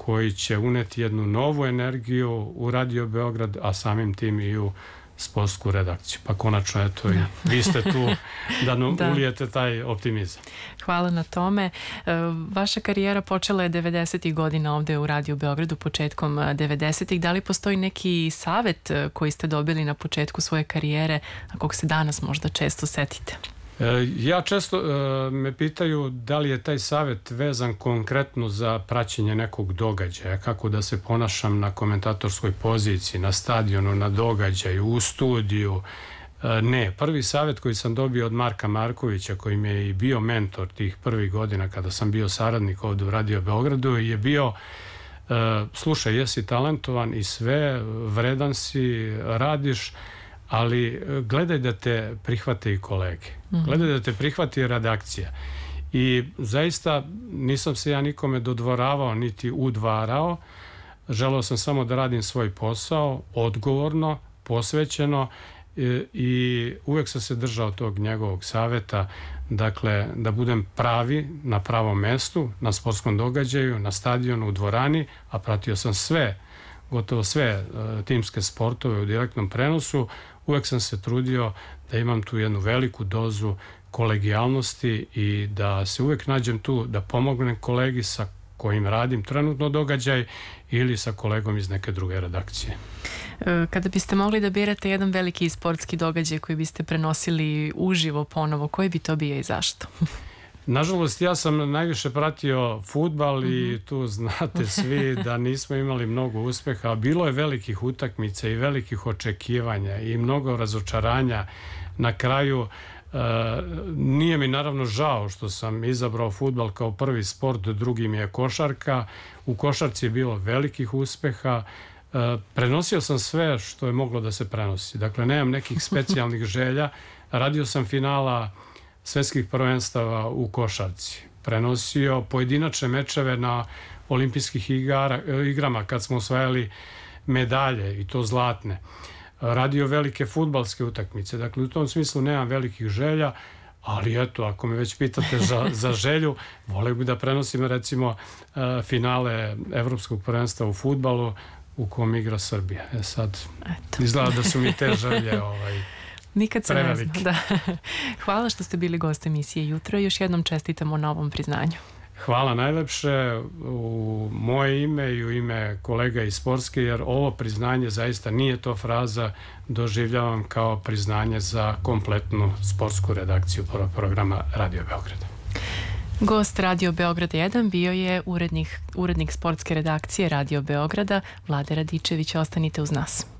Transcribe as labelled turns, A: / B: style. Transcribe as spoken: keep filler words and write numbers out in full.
A: koji će uneti jednu novu energiju u Radio Beograd, a samim tim i u sportsku redakciju. Pa konačno, eto, i vi ste tu da nam da. ulijete taj optimizam.
B: Hvala na tome. Vaša karijera počela je devedesetih godina ovde u Radio Beogradu, početkom devedesetih. Da li postoji neki savet koji ste dobili na početku svoje karijere, a kog se danas možda često setite?
A: Ja često me pitaju da li je taj savjet vezan konkretno za praćenje nekog događaja, kako da se ponašam na komentatorskoj poziciji, na stadionu, na događaju, u studiju. Ne, prvi savjet koji sam dobio od Marka Markovića, koji mi je i bio mentor tih prvih godina kada sam bio saradnik ovdje u Radio Beogradu, je bio: slušaj, jesi talentovan i sve, vredan si, radiš, ali gledaj da te prihvate i kolege. Mm-hmm. Gledaj da te prihvati redakcija. I zaista nisam se ja nikome dodvoravao niti udvarao. Želeo sam samo da radim svoj posao odgovorno, posvećeno, i, i uvek sam se držao tog njegovog saveta, dakle da budem pravi na pravom mestu, na sportskom događaju, na stadionu, u dvorani, a pratio sam sve, gotovo sve uh, timske sportove u direktnom prenosu. Uvek sam se trudio da imam tu jednu veliku dozu kolegijalnosti i da se uvek nađem tu da pomognem kolegi sa kojim radim trenutno događaj ili sa kolegom iz neke druge redakcije.
B: Kada biste mogli da birate jedan veliki sportski događaj koji biste prenosili uživo ponovo, koji bi to bio i zašto?
A: Nažalost, ja sam najviše pratio fudbal i tu znate svi da nismo imali mnogo uspeha. Bilo je velikih utakmica i velikih očekivanja i mnogo razočaranja. Na kraju e, nije mi naravno žao što sam izabrao fudbal kao prvi sport, drugi mi je košarka. U košarci je bilo velikih uspeha. E, prenosio sam sve što je moglo da se prenosi. Dakle, nemam nekih specijalnih želja. Radio sam finala svetskih prvenstava u košarci. Prenosio pojedinačne mečeve na olimpijskih igara, igrama kad smo osvajali medalje i to zlatne. Radio velike fudbalske utakmice. Dakle, u tom smislu nemam velikih želja, ali eto, ako me već pitate za, za želju, voleo bih da prenosim recimo finale evropskog prvenstva u fudbalu u kom igra Srbija. E sad, eto. Izgleda da su mi te želje ovaj,
B: nikad se ne zna, da. Hvala što ste bili gost emisije Jutro i još jednom čestitamo na ovom priznanju.
A: Hvala najlepše u moje ime i u ime kolega iz sportske, jer ovo priznanje zaista nije to fraza, doživljavam kao priznanje za kompletnu sportsku redakciju programa Radio Beograda.
B: Gost Radio Beograda jedan bio je urednik, urednik sportske redakcije Radio Beograda, Vlade Radičević. Ostanite uz nas.